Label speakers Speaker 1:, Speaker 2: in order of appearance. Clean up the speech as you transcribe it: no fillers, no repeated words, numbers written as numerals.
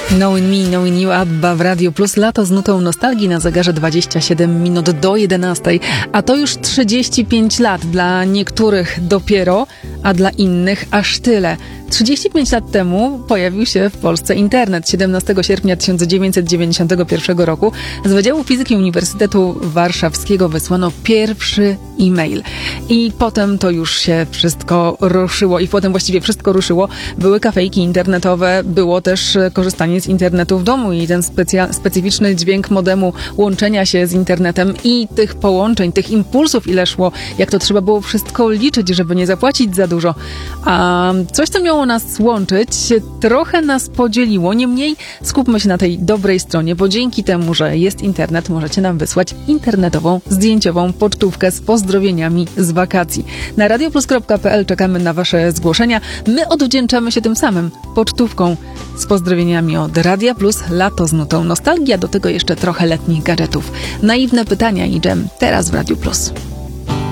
Speaker 1: Knowing Me, Knowing You, ABBA w Radio Plus. Lato z nutą nostalgii na zegarze 27 minut do 11. A to już 35 lat. Dla niektórych dopiero, a dla innych aż tyle. 35 lat temu pojawił się w Polsce internet. 17 sierpnia 1991 roku z Wydziału Fizyki Uniwersytetu Warszawskiego wysłano pierwszy e-mail. I potem to już się wszystko ruszyło. I potem właściwie wszystko ruszyło. Były kafejki internetowe, było też korzystanie z internetu w domu i ten specyficzny dźwięk modemu łączenia się z internetem i tych połączeń, tych impulsów, ile szło, jak to trzeba było wszystko liczyć, żeby nie zapłacić za dużo. A coś, co miało nas łączyć, trochę nas podzieliło. Niemniej skupmy się na tej dobrej stronie, bo dzięki temu, że jest internet, możecie nam wysłać internetową, zdjęciową pocztówkę z pozdrowieniami z wakacji. Na radioplus.pl czekamy na wasze zgłoszenia. My odwdzięczamy się tym samym pocztówką z pozdrowieniami od Radia Plus, lato z nutą nostalgia, do tego jeszcze trochę letnich gadżetów. Naiwne pytania i dżem teraz w Radiu Plus.